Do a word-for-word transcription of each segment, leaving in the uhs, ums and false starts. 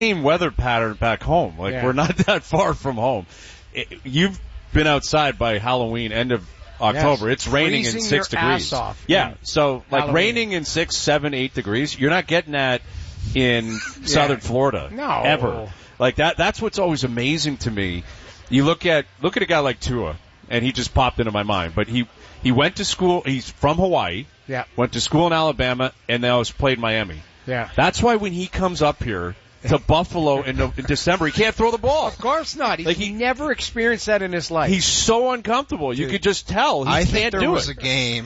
same weather pattern back home. Like, yeah. we're not that far from home. It, you've been outside by Halloween, end of October. Yes. It's raining Freezing in six your degrees. Ass off yeah, so like Halloween. raining in six, seven, eight degrees, you're not getting that in yeah. southern Florida. No. Ever. Like that, that's what's always amazing to me. You look at, look at a guy like Tua, and he just popped into my mind, but he, he went to school, he's from Hawaii, yeah. went to school in Alabama, and now has played Miami. Yeah. That's why when he comes up here to Buffalo in, in December, he can't throw the ball. Of course not. He, like he he never experienced that in his life. He's so uncomfortable. You Dude, could just tell he I can't think there do was it. a game.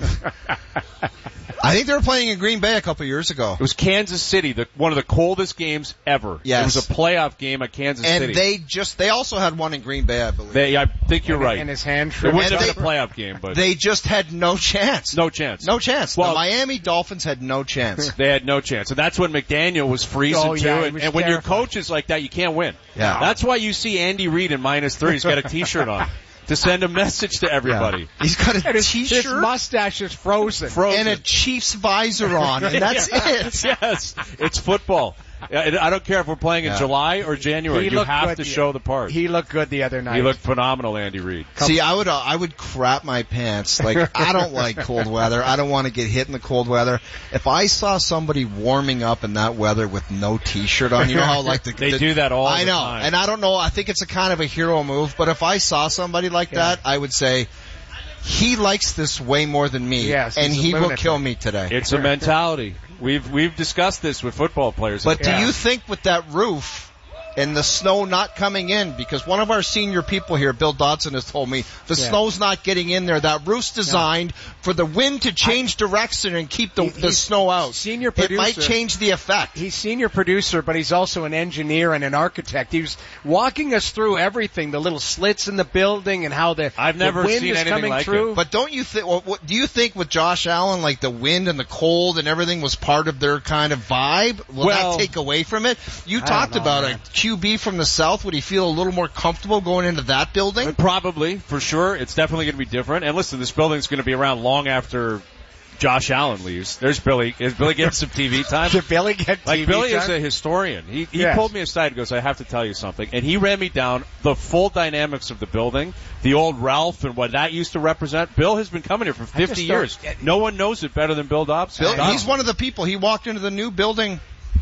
I think they were playing in Green Bay a couple years ago. It was Kansas City, the, one of the coldest games ever. Yes. It was a playoff game at Kansas and City. And they just, they also had one in Green Bay, I believe. They, I think you're and, right. And his hand It trimmed. wasn't they, a playoff game, but. They just had no chance. No chance. No chance. Well, the Miami Dolphins had no chance. They had no chance. And that's when McDaniel was freezing oh, yeah, too. he And, was and when your terrified. coach is like that, you can't win. Yeah. That's why you see Andy Reid in minus three. He's got a t-shirt on. To send a message to everybody. Yeah. He's got a and his, t-shirt. His mustache is frozen. frozen. And a Chiefs visor on, and that's yes, it. Yes, it's football. I don't care if we're playing in yeah. July or January. He You have good to the, show the part. He looked good the other night. He looked phenomenal, Andy Reid. See, I would, uh, I would crap my pants. Like, I don't like cold weather. I don't want to get hit in the cold weather. If I saw somebody warming up in that weather with no t-shirt on, you know how like the, they the, do that all I the know, time. and I don't know. I think it's a kind of a hero move. But if I saw somebody like yeah. that, I would say, he likes this way more than me, yes, and he will lunatic. kill me today. It's a mentality. We've we've discussed this with football players. But yeah. do you think with that roof and the snow not coming in, because one of our senior people here, Bill Dodson, has told me the yeah. snow's not getting in there. That roof's designed no. for the wind to change I, direction and keep the, he, the snow out. Senior producer, it might change the effect. He's senior producer, but he's also an engineer and an architect. He was walking us through everything, the little slits in the building and how the, I've never the wind seen is anything coming like through. it. But don't you think? What, what, do you think with Josh Allen, like the wind and the cold and everything was part of their kind of vibe? Will well, that take away from it? You I talked know, about man. a Q B from the South. Would he feel a little more comfortable going into that building? Probably, for sure. It's definitely going to be different. And listen, this building's going to be around long after Josh Allen leaves. There's Billy. Is Billy getting some T V time? Did Billy get like T V Billy time? is a historian. He he yes. pulled me aside and goes, I have to tell you something. And he ran me down the full dynamics of the building, the old Ralph and what that used to represent. Bill has been coming here for fifty years. No one knows it better than Bill Dobson. Bill, he's one of the people. He walked into the new building.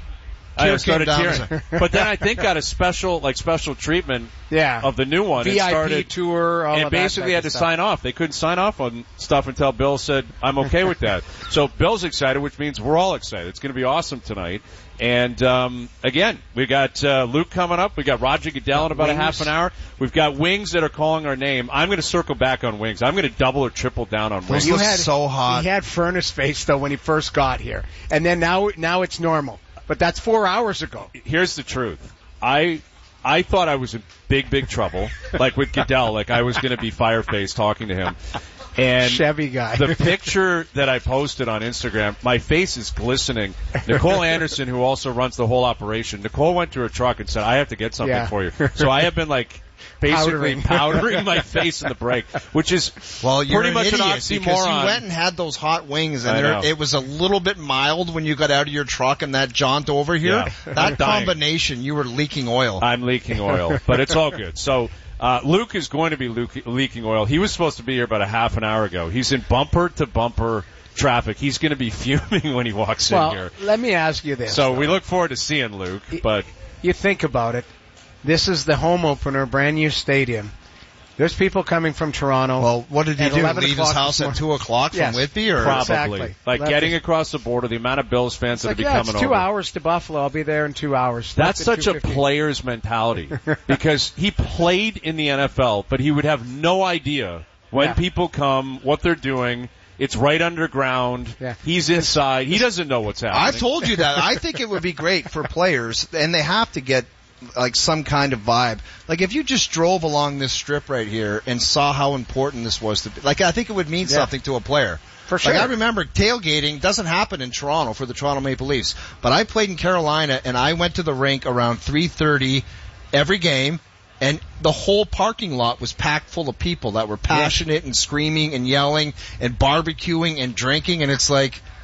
I started down. tearing. But then I think got a special, like special treatment yeah. of the new one. V I P and started, tour, all and of basically that had to stuff. sign off. They couldn't sign off on stuff until Bill said, I'm okay with that. So Bill's excited, which means we're all excited. It's going to be awesome tonight. And, um, again, we got, uh, Luke coming up. We got Roger Goodell in about Wings. a half an hour. We've got Wings that are calling our name. I'm going to circle back on Wings. I'm going to double or triple down on Wings. You had so hot. He had furnace face though when he first got here. And then now, now it's normal. But that's four hours ago. Here's the truth. I I thought I was in big, big trouble, like with Goodell, like I was going to be Fireface talking to him. And Chevy guy. The picture that I posted on Instagram, my face is glistening. Nicole Anderson, who also runs the whole operation, Nicole went to her truck and said, I have to get something yeah. for you. So I have been like basically powdering, powdering my face in the break, which is well, you're pretty an much idiot an because oxymoron. you went and had those hot wings, and I there, know. it was a little bit mild when you got out of your truck and that jaunt over here. Yeah. I'm That dying. combination, you were leaking oil. I'm leaking oil, but it's all good. So uh Luke is going to be leak- leaking oil. He was supposed to be here about a half an hour ago. He's in bumper to bumper traffic. He's going to be fuming when he walks well, in here. Let me ask you this. So though. we look forward to seeing Luke, but you think about it. This is the home opener, brand new stadium. There's people coming from Toronto. Well, what did he at do? eleven Leave his o'clock house this at two o'clock Yes. from Whitby, or probably Exactly. like Left getting his- across the border. The amount of Bills fans It's that like, will be yeah, coming it's two over. hours to Buffalo. I'll be there in two hours. That's Left at such a two fifteen. player's mentality because he played in the N F L, but he would have no idea when Yeah. people come, what they're doing. It's right underground. Yeah. He's inside. He doesn't know what's happening. I've told you that. I think it would be great for players, and they have to get like some kind of vibe. Like if you just drove along this strip right here and saw how important this was to be, like I think it would mean Yeah. something to a player. For sure. Like I remember tailgating doesn't happen in Toronto for the Toronto Maple Leafs, but I played in Carolina and I went to the rink around three thirty every game. And the whole parking lot was packed full of people that were passionate and screaming and yelling and barbecuing and drinking. And it's like,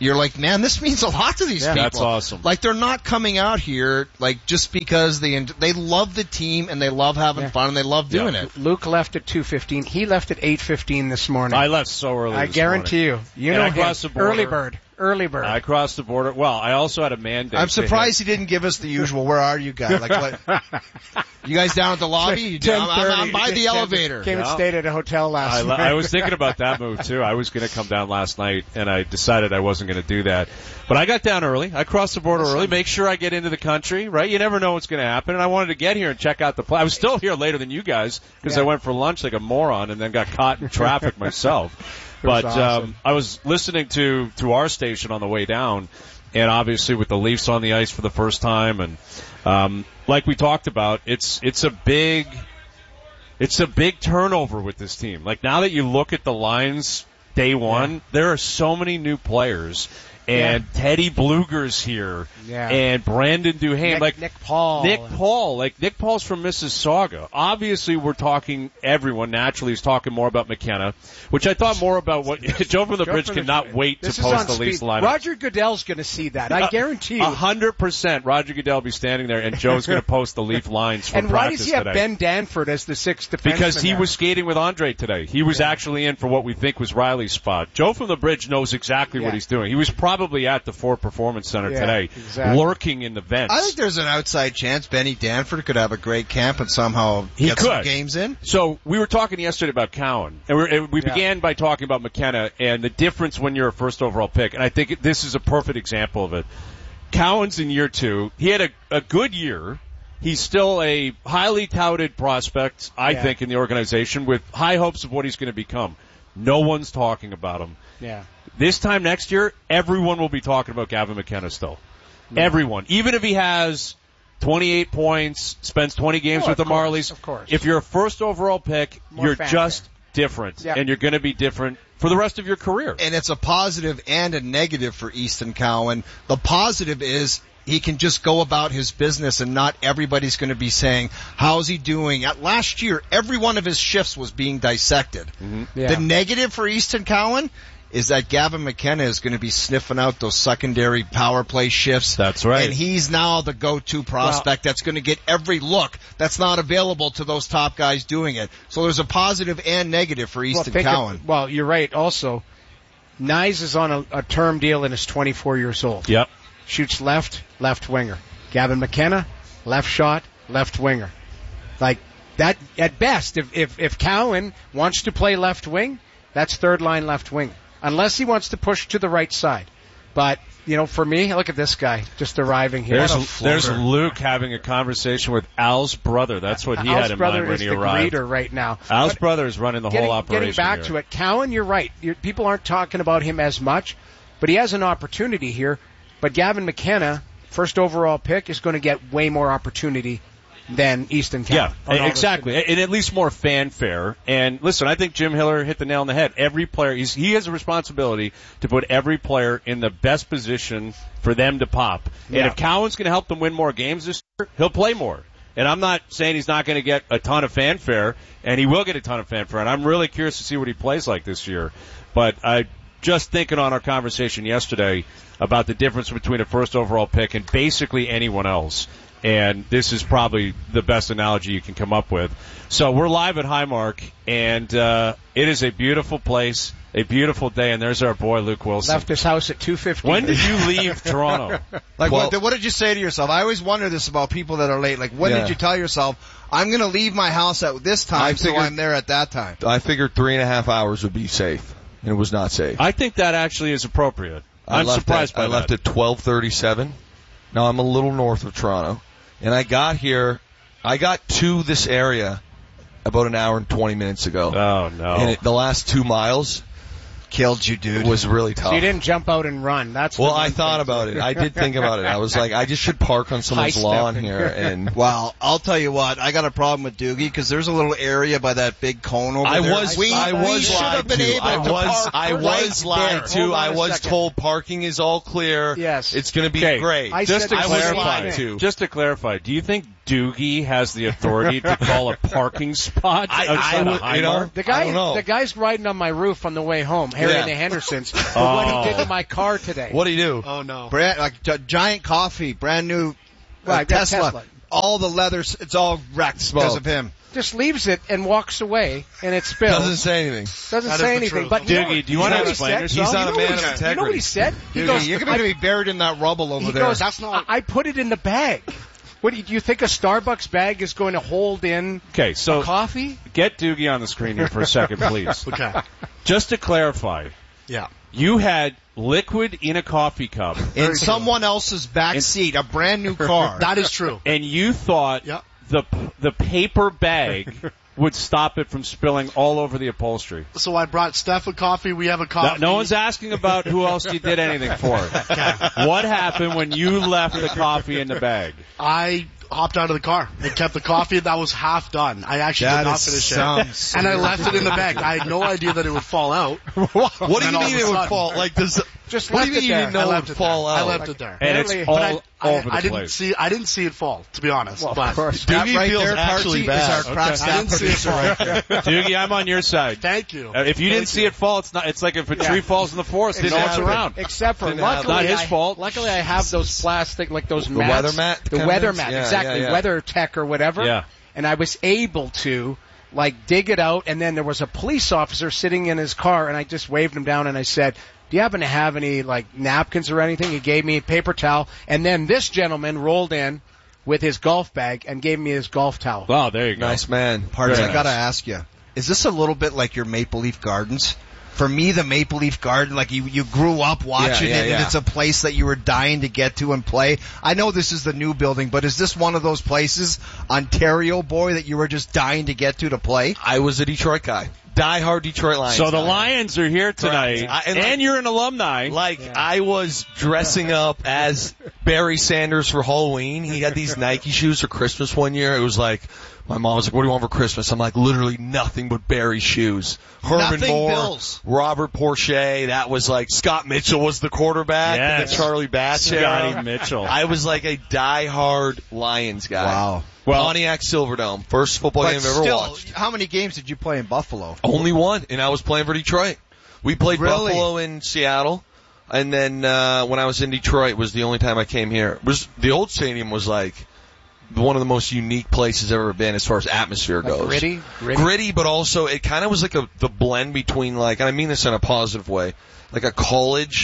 you're like, man, this means a lot to these Yeah, people. That's awesome. Like, they're not coming out here, like, just because they they love the team and they love having Yeah. fun and they love doing Yeah. it. Luke left at two fifteen. He left at eight fifteen this morning. I left so early. I this guarantee morning. you. You And know I him. crossed the border. Early bird. Early bird. I crossed the border. Well, I also had a mandate. I'm to surprised hit- he didn't give us the usual, where are you guys? Like, what? You guys down at the lobby? You do- I'm, I'm, I'm by the elevator. Came and Yeah. stayed at a hotel last I, night. I was thinking about that move too. I was going to come down last night, and I decided I wasn't going to do that. But I got down early. I crossed the border early. Make sure I get into the country, right? You never know what's going to happen. And I wanted to get here and check out the place. I was still here later than you guys because Yeah. I went for lunch like a moron and then got caught in traffic myself. was But awesome. um, I was listening to to our station on the way down, and obviously with the Leafs on the ice for the first time, and um, like we talked about, it's it's a big. It's a big turnover with this team. Like, now that you look at the lines day one, Yeah. there are so many new players. And Yeah. Teddy Bluger's here. Yeah. And Brandon Duhaime. Nick, like, Nick Paul. Nick Paul. Like, Nick Paul's from Mississauga. Obviously, we're talking, everyone naturally is talking more about McKenna, which I thought more about what, Joe from the Joe Bridge from the cannot Bridge. wait This to is post on the Leafs speed. lineup. Roger Goodell's going to see that. I guarantee you. A hundred percent Roger Goodell will be standing there and Joe's going to post the Leaf lines for And why practice does he have today. Ben Danford as the sixth defenseman? Because he there? was skating with Andre today. He was actually in for what we think was Riley's spot. Joe from the Bridge knows exactly Yeah. what he's doing. He was probably at the Ford Performance Center Yeah, today, exactly. lurking in the vents. I think there's an outside chance Benny Danford could have a great camp and somehow He get some could. games in. So we were talking yesterday about Cowan, and, we're, and we Yeah. began by talking about McKenna and the difference when you're a first overall pick. And I think this is a perfect example of it. Cowan's in year two. He had a, a good year. He's still a highly touted prospect, I Yeah. think, in the organization with high hopes of what he's going to become. No one's talking about him. Yeah. This time next year, everyone will be talking about Gavin McKenna still. Everyone. Even if he has twenty-eight points, spends twenty games Oh, with the of course, Marlies. of course. If you're a first overall pick, More you're fanfare. just different. Yeah. And you're going to be different for the rest of your career. And it's a positive and a negative for Easton Cowan. The positive is he can just go about his business and not everybody's going to be saying, how's he doing? At last year, every one of his shifts was being dissected. Yeah. The negative for Easton Cowan is that Gavin McKenna is going to be sniffing out those secondary power play shifts. That's right. And he's now the go-to prospect that's going to get every look that's not available to those top guys doing it. So there's a positive and negative for Well, Easton think of- Cowan. well, you're right. Also, Nyes is on a, a term deal and is twenty-four years old. Yep. Shoots left, left winger. Gavin McKenna, left shot, left winger. Like that, at best, if, if, if Cowan wants to play left wing, that's third line left wing. Unless he wants to push to the right side. But, you know, for me, look at this guy just arriving here. There's, What a there's floater. Luke having a conversation with Al's brother. That's what he Al's had in brother mind when is he the arrived. greeter right now. Al's But brother is running the getting, whole operation. Getting back here. to it, Cowan, you're right. You're, people aren't talking about him as much, but he has an opportunity here. But Gavin McKenna, first overall pick, is going to get way more opportunity than Easton Cowan. Yeah, on all exactly. those- And at least more fanfare. And listen, I think Jim Hiller hit the nail on the head. Every player, he's, he has a responsibility to put every player in the best position for them to pop. And Yeah. if Cowan's going to help them win more games this year, he'll play more. And I'm not saying he's not going to get a ton of fanfare, and he will get a ton of fanfare. And I'm really curious to see what he plays like this year. But I just thinking on our conversation yesterday about the difference between a first overall pick and basically anyone else. And this is probably the best analogy you can come up with. So we're live at Highmark, and uh, it is a beautiful place, a beautiful day, and there's our boy Luke Wilson. Left his house at two fifteen. When did you leave Toronto? Like, Well- what, what did you say to yourself? I always wonder this about people that are late. Like, when Yeah. did you tell yourself, I'm going to leave my house at this time, I so figured- I'm there at that time? I figured three and a half hours would be safe, and it was not safe. I think that actually is appropriate. I I'm left surprised at, by I that. left at twelve thirty-seven. Now I'm a little north of Toronto, and I got here. I got to this area about an hour and twenty minutes ago, Oh, no. and it, the last two miles Killed you, dude. was really tough. So you didn't jump out and run. That's the Well, one I thought thing. about it. I did think about it. I was like, I just should park on someone's High lawn stepping. here, and Well, I'll tell you what, I got a problem with Doogie because there's a little area by that big cone over I there. was, we, I we was should lied have been to. able I to was, park I right was lied there. to. Hold on I a was second. told parking is all clear. Yes. It's going to be Okay. great. I just said to the I was same clarify, lied thing. to. just to clarify, do you think Doogie has the authority to call a parking spot I- outside I of would- you know, Highmark? The I guy, don't know. the guy's riding on my roof on the way home, Harry Yeah. and the Hendersons, for what Oh. he did to my car today. What do you do? Oh no. Brand, like gi- giant coffee, brand new uh, Right, that Tesla. Tesla. All the leathers, it's all wrecked because Smoke. of him. Just leaves it and walks away, and it spills. Doesn't say anything. Doesn't That say is the anything. truth. But you know, Doogie, do you know wanna what he explain said? yourself? He's not You a know man what of he- You know integrity. what he said? He Dude, goes, you're going to be buried in that rubble over he there. goes, That's not- I, I put it in the bag. What do you, do you think a Starbucks bag is going to hold in Okay, so coffee? get Doogie on the screen here for a second, please. Okay. Just to clarify, Yeah. you had liquid in a coffee cup, in someone else's back In- seat, a brand new car. That is true. and you thought Yeah. the the paper bag would stop it from spilling all over the upholstery. So I brought Steph a coffee. We have a No, coffee. no one's asking about who else you did anything for. What happened when you left the coffee in the bag? I hopped out of the car and kept the coffee that was half done. I actually That did not is finish some it. And I left it in the bag. I had no idea that it would fall out. What do you And all mean of a it would sudden- fall? Like, does Just what left do you it mean you there. didn't know I it left would it fall there. out? I left it there. And it's Apparently- all But I, over I, I the didn't place. see. I didn't see it fall. To be honest, Well, but of course. That Doogie right feels there, actually Partsy, bad. is our crack Okay. I staff didn't see it producer. fall. Doogie, I'm on your side. Thank you. Uh, if you didn't Thank see you. it fall, it's not. It's like if a Yeah. tree falls in the forest, didn't know it's Exactly. around. Except for Didn't luckily, happen. Not his I, fault. luckily I have those plastic, like those The mats, weather mat the kind of weather things? mat, Yeah, exactly, yeah, yeah. weather tech or whatever. Yeah. And I was able to like dig it out, and then there was a police officer sitting in his car, and I just waved him down, and I said, "Do you happen to have any like napkins or anything?" He gave me a paper towel, and then this gentleman rolled in with his golf bag and gave me his golf towel. Wow, there you go. Nice man. Parts, Very I gotta nice. ask you, is this a little bit like your Maple Leaf Gardens? For me, the Maple Leaf Garden, like you, you grew up watching Yeah, yeah, it, yeah. and it's a place that you were dying to get to and play. I know this is the new building, but is this one of those places, Ontario boy, that you were just dying to get to to play? I was a Detroit guy. Die-hard Detroit Lions So the guy. Lions are here tonight, Correct. I- and, and like- you're an alumni. Like, I was dressing up as Barry Sanders for Halloween. He had these Nike shoes for Christmas one year. It was like, my mom was like, what do you want for Christmas? I'm like, literally nothing but Barry shoes. Herman Nothing Moore, Bills. Robert Porsche, that was like, Scott Mitchell was the quarterback, and Yes. the Charlie Batch Scotty era. Mitchell. I was like a die-hard Lions guy. Wow. Well- Pontiac Silverdome, first football But game I've ever still, watched. how many games did you play in Buffalo? Only one, and I was playing for Detroit. We played Really? Buffalo in Seattle, and then uh when I was in Detroit was the only time I came here. It was the old stadium was like one of the most unique places I've ever been as far as atmosphere Like goes. gritty, gritty. Gritty, but also it kind of was like a the blend between like, and I mean this in a positive way, like a college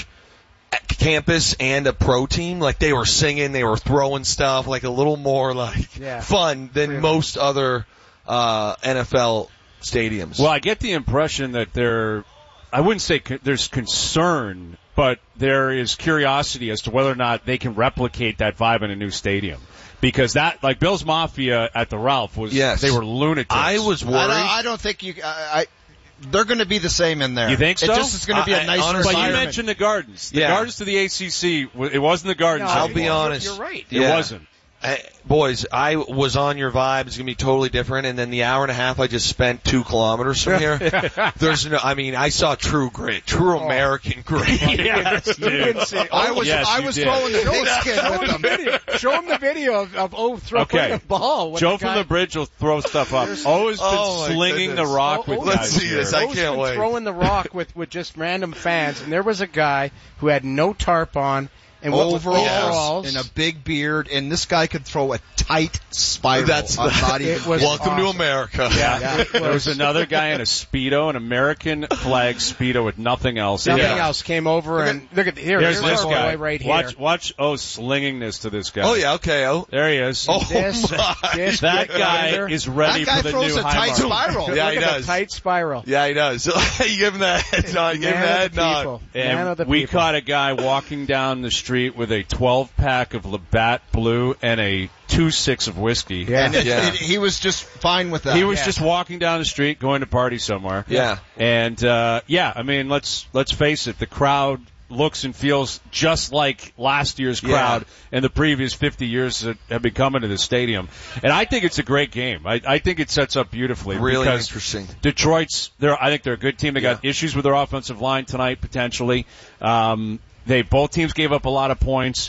campus and a pro team. Like they were singing, they were throwing stuff, like a little more like Yeah. fun than Really. most other uh N F L stadiums. Well, I get the impression that there, I wouldn't say co- there's concern, but there is curiosity as to whether or not they can replicate that vibe in a new stadium. Because that, like Bill's Mafia at the Ralph was, Yes. they were lunatics. I was worried. I don't, I don't think you. I, I they're going to be the same in there. You think so? It just is going to be I- a I nicer honestly- But you environment. mentioned the Gardens. The Yeah. Gardens to the A C C, w- it wasn't the Gardens. No, I'll anymore. be you're- honest. You're right. It Yeah. wasn't. I, boys, I was on your vibe. It's gonna be totally different. And then the hour and a half I just spent two kilometers from here. There's no. I mean, I saw true grit, true American grit. Yes, You dude. didn't say, I oh, was Yes, I you was did. throwing the show, pigskin show, with him them. the video, show him the video of, of oh, throwing Okay. the ball. When Joe the from guy, the bridge will throw stuff up. Always been Oh, my slinging goodness. the rock Oh, with oh, guys let's see here. this. I Joe's can't been wait. throwing the rock with, with just random fans, and there was a guy who had no tarp on and what was Overalls overalls. and a big beard, and this guy could throw a tight spiral. That's- I'm not even It was Welcome to awesome. America. Yeah. It There was was- another guy in a Speedo, an American flag Speedo with nothing else. Nothing Yeah. else came over and look at here. Here's Here's this our guy. boy right here. Watch, watch. Oh, slinging this to this guy. Oh yeah. Okay. Oh. There he is. Oh This, my. this that quick guy grinder. is ready That guy for the throws new a tight Highmark. spiral. Yeah, Look he at does. the tight spiral. Yeah, he does. you give him that head nod. Give him Man that of head the nod. people. Man of And the we people. caught a guy walking down the street with a twelve pack of Labatt Blue and a two six of whiskey. Yeah. And it, Yeah. it, he was just fine with that. He was Yeah. just walking down the street, going to party somewhere. Yeah. And uh yeah, I mean, let's let's face it, the crowd looks and feels just like last year's Yeah. crowd and the previous fifty years that have been coming to the stadium. And I think it's a great game. I, I think it sets up beautifully. Really because interesting. Detroit's, they're, I think they're a good team. They got Yeah. issues with their offensive line tonight, potentially. Um, they, both teams gave up a lot of points.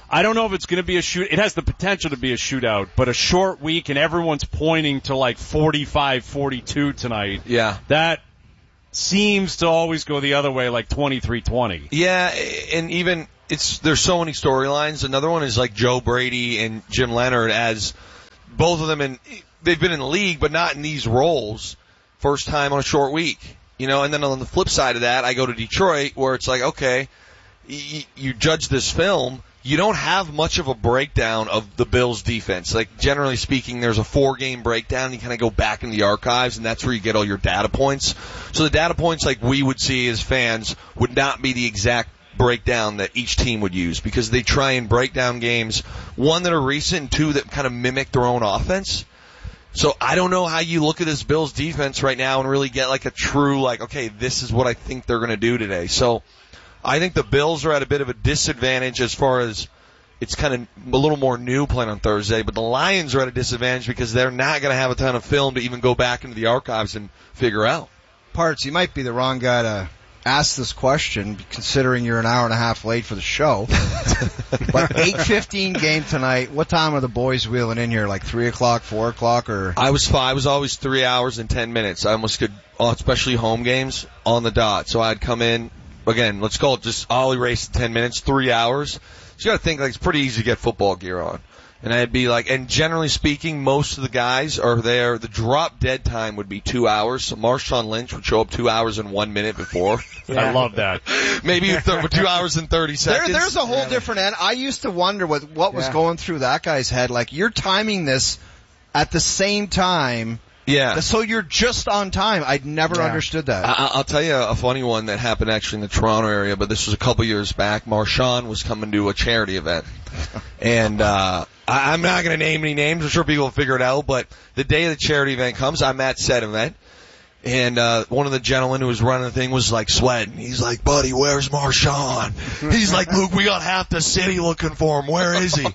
I don't know if it's going to be a shoot. It has the potential to be a shootout, but a short week and everyone's pointing to like forty-five forty-two tonight. Yeah. That seems to always go the other way, like twenty-three twenty. Yeah, and even it's there's so many storylines. Another one is like Joe Brady and Jim Leonard, as both of them, and they've been in the league, but not in these roles. First time on a short week, you know. And then on the flip side of that, I go to Detroit, where it's like, okay, y- you judge this film. You don't have much of a breakdown of the Bills' defense. Like, generally speaking, there's a four-game breakdown. You kind of go back in the archives, and that's where you get all your data points. So the data points, like we would see as fans, would not be the exact breakdown that each team would use, because they try and break down games, one, that are recent, and two, that kind of mimic their own offense. So I don't know how you look at this Bills defense right now and really get like a true, like, okay, this is what I think they're going to do today. So I think the Bills are at a bit of a disadvantage as far as it's kind of a little more new playing on Thursday, but the Lions are at a disadvantage because they're not going to have a ton of film to even go back into the archives and figure out. Parts, you might be the wrong guy to ask this question, considering you're an hour and a half late for the show. But eight fifteen game tonight. What time are the boys wheeling in here? Like three o'clock, four o'clock, or? I was fine. I was always three hours and ten minutes. I almost could, especially home games, on the dot. So I'd come in. Again, let's call it just Ollie race in ten minutes, three hours. So you gotta think like it's pretty easy to get football gear on. And I'd be like, and generally speaking, most of the guys are there. The drop dead time would be two hours. So Marshawn Lynch would show up two hours and one minute before. Yeah. I love that. Maybe th- two hours and thirty seconds. There, there's a whole really? different end. I used to wonder what, what was yeah. going through that guy's head. Like, you're timing this at the same time. Yeah. So you're just on time. I'd never yeah. understood that. I, I'll tell you a funny one that happened actually in the Toronto area, but this was a couple years back. Marshawn was coming to a charity event. And, uh, I, I'm not going to name any names. I'm sure people will figure it out, but the day the charity event comes, I'm at said event. And, uh, one of the gentlemen who was running the thing was like sweating. He's like, buddy, where's Marshawn? He's like, Luke, we got half the city looking for him. Where is he?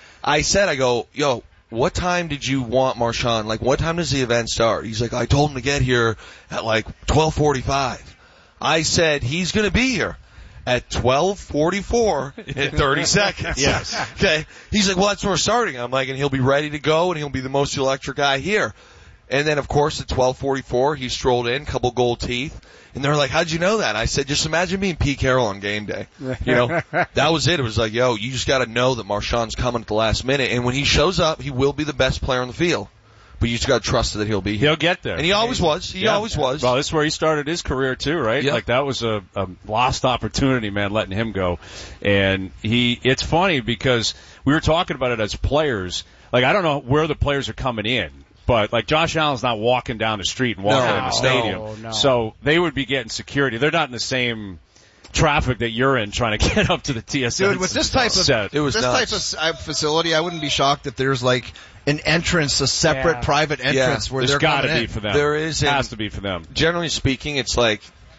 I said, I go, yo, what time did you want Marshawn? Like, what time does the event start? He's like, I told him to get here at like twelve forty-five. I said, he's going to be here at twelve forty-four in thirty seconds. Yes. Okay. He's like, well, that's where we're starting. I'm like, and he'll be ready to go, and he'll be the most electric guy here. And then, of course, at twelve forty-four, he strolled in, couple gold teeth. And they're like, how'd you know that? I said, just imagine being Pete Carroll on game day. You know, that was it. It was like, yo, you just got to know that Marshawn's coming at the last minute. And when he shows up, he will be the best player on the field. But you just got to trust that he'll be here. He'll get there. And he always was. He yeah. always was. Well, this is where he started his career too, right? Yep. Like that was a, a lost opportunity, man, letting him go. And he, it's funny because we were talking about it as players. Like, I don't know where the players are coming in. But, like, Josh Allen's not walking down the street and walking no, in the stadium. No, no. So they would be getting security. They're not in the same traffic that you're in trying to get up to the T S N. Dude, with this type of, set. It was this nuts. type of facility, I wouldn't be shocked if there's, like, an entrance, a separate yeah. private entrance yeah. where There's they're gotta coming be in. for them. There is. It has to be for them. Generally speaking, it's like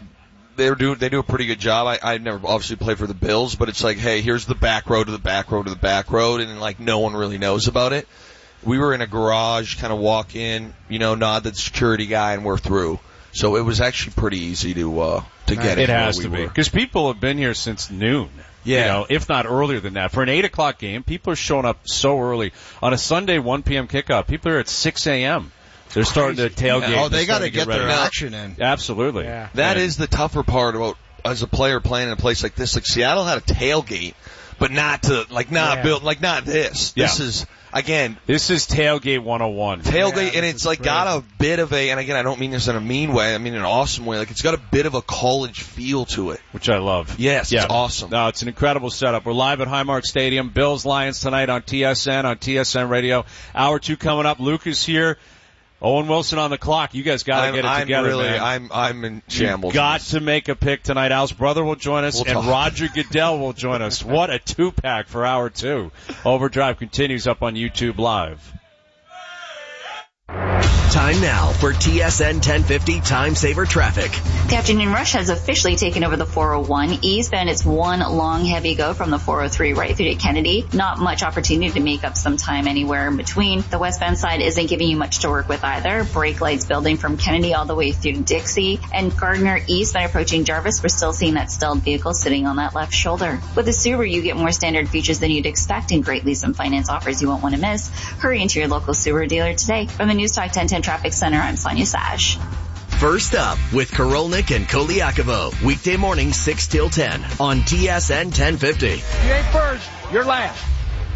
they do they do a pretty good job. I I never obviously played for the Bills, but it's like, hey, here's the back road to the back road to the back road, and like no one really knows about it. We were in a garage, kind of walk in, you know, nod to the security guy, and we're through. So it was actually pretty easy to uh to get it. It in has where to we be were. because people have been here since noon. Yeah. You know, if not earlier than that. For an eight o'clock game, people are showing up so early. On a Sunday one p.m. kickoff, people are at six a.m. They're starting to tailgate. Yeah. Oh, they got to get, get their ready. action in. Absolutely. Yeah. That and is the tougher part about as a player playing in a place like this. Like Seattle had a tailgate, but not to like not Yeah. built like not this. This Yeah. is again This is tailgate one oh one. tailgate, Yeah, and this it's is like crazy. got a bit of a. And again, I don't mean this in a mean way. I mean in an awesome way. Like it's got a bit of a college feel to it. Which I love. Yes, yeah. it's awesome. No, it's an incredible setup. We're live at Highmark Stadium. Bills Lions tonight on T S N, on T S N Radio. Hour two coming up. Luke is here. Owen Wilson on the clock. You guys got to I'm, get it I'm together, really, man. I'm I'm in shambles. You've got to make a pick tonight. Al's brother will join us, We'll and talk. Roger Goodell will join us. What a two-pack for hour two. Overdrive continues up on YouTube Live. Time now for T S N ten fifty Time Saver Traffic. The afternoon rush has officially taken over the four oh one eastbound. It's one long heavy go from the four oh three right through to Kennedy. Not much opportunity to make up some time anywhere in between. The westbound side isn't giving you much to work with either. Brake lights building from Kennedy all the way through to Dixie. And Gardner eastbound approaching Jarvis, we're still seeing that stalled vehicle sitting on that left shoulder. With the Subaru, you get more standard features than you'd expect and great lease and finance offers you won't want to miss. Hurry into your local Subaru dealer today. From the News Talk ten ten Traffic Center, I'm Sonia Sash. First up with Korolnik and Koliakovo. Weekday morning six till ten on T S N ten fifty. You ain't first, you're last.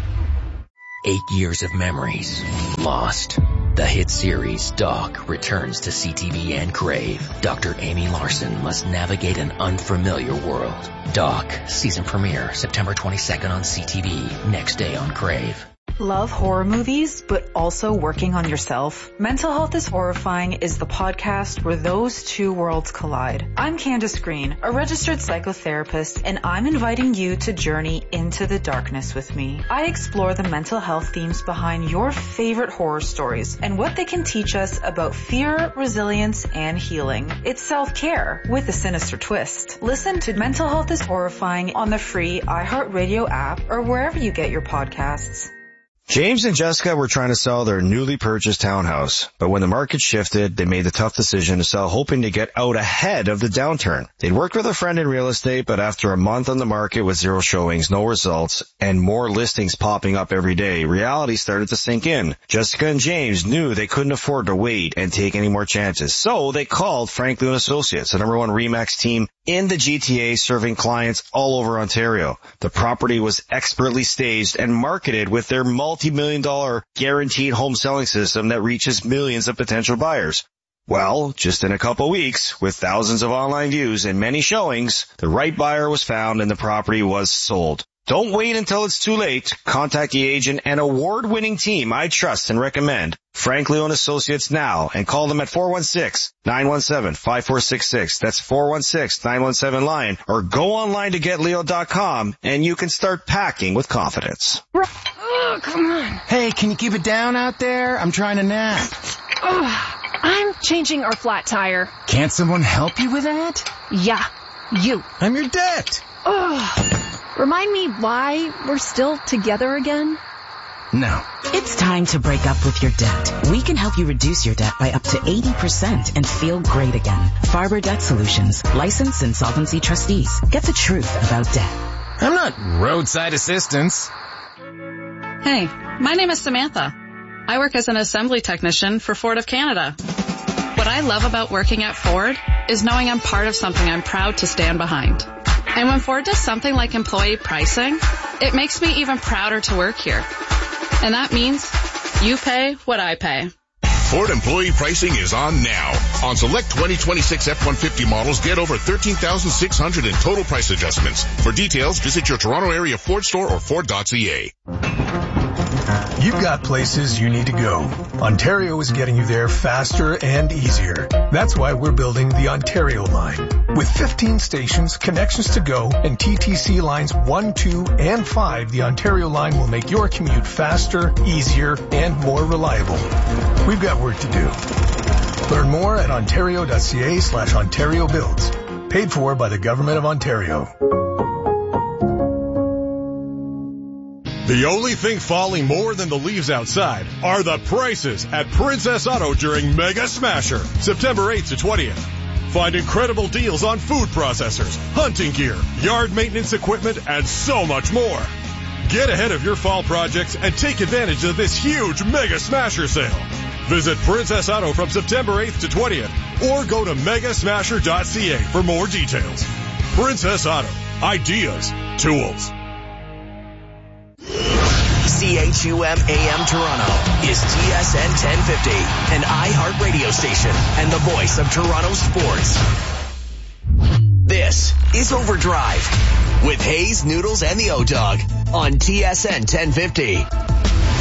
Eight years of memories lost. The hit series Doc returns to C T V and Crave. Doctor Amy Larson must navigate an unfamiliar world. Doc, season premiere September twenty-second on C T V, next day on Crave. Love horror movies, but also working on yourself? Mental Health is Horrifying is the podcast where those two worlds collide. I'm Candace Green, a registered psychotherapist, and I'm inviting you to journey into the darkness with me. I explore the mental health themes behind your favorite horror stories and what they can teach us about fear, resilience, and healing. It's self-care with a sinister twist. Listen to Mental Health is Horrifying on the free iHeartRadio app or wherever you get your podcasts. James and Jessica were trying to sell their newly purchased townhouse, but when the market shifted, they made the tough decision to sell, hoping to get out ahead of the downturn. They'd worked with a friend in real estate, but after a month on the market with zero showings, no results, and more listings popping up every day, reality started to sink in. Jessica and James knew they couldn't afford to wait and take any more chances, so they called Franklin Associates, the number one RE/MAX team in the G T A, serving clients all over Ontario. The property was expertly staged and marketed with their multi-million dollar guaranteed home selling system that reaches millions of potential buyers. Well, just in a couple weeks, with thousands of online views and many showings, the right buyer was found and the property was sold. Don't wait until it's too late. Contact the agent and award-winning team I trust and recommend, Franklin and Associates, now, and call them at four one six, nine one seven, five four six six. That's four one six, nine one seven, LION. Or go online to get leo dot com and you can start packing with confidence. Oh, come on. Hey, can you keep it down out there? I'm trying to nap. Oh, I'm changing our flat tire. Can't someone help you with that? Yeah, you. I'm your debt. Oh. Remind me why we're still together again? No. It's time to break up with your debt. We can help you reduce your debt by up to eighty percent and feel great again. Farber Debt Solutions, licensed insolvency trustees. Get the truth about debt. I'm not roadside assistance. Hey, my name is Samantha. I work as an assembly technician for Ford of Canada. What I love about working at Ford is knowing I'm part of something I'm proud to stand behind. And when Ford does something like employee pricing, it makes me even prouder to work here. And that means you pay what I pay. Ford employee pricing is on now. On select twenty twenty-six F one fifty models, get over thirteen thousand six hundred in total price adjustments. For details, visit your Toronto area Ford store or Ford dot C A. You've got places you need to go. Ontario is getting you there faster and easier. That's why we're building the Ontario line. With fifteen stations, connections to go, and T T C lines one, two, and five, the Ontario line will make your commute faster, easier, and more reliable. We've got work to do. Learn more at ontario dot c a slash Ontario builds. Paid for by the Government of Ontario. The only thing falling more than the leaves outside are the prices at Princess Auto during Mega Smasher, September eighth to twentieth. Find incredible deals on food processors, hunting gear, yard maintenance equipment, and so much more. Get ahead of your fall projects and take advantage of this huge Mega Smasher sale. Visit Princess Auto from September eighth to twentieth or go to mega smasher dot c a for more details. Princess Auto. Ideas. Tools. C H U M A M Toronto is T S N ten fifty, an iHeart radio station and the voice of Toronto sports. This is Overdrive with Hayes, Noodles, and the O-Dog on T S N ten fifty.